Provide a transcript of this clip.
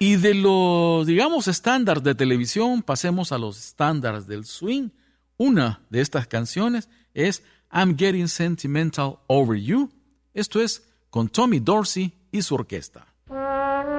Y de los, digamos, estándares de televisión, pasemos a los estándares del swing. Una de estas canciones es I'm Getting Sentimental Over You. Esto es con Tommy Dorsey y su orquesta.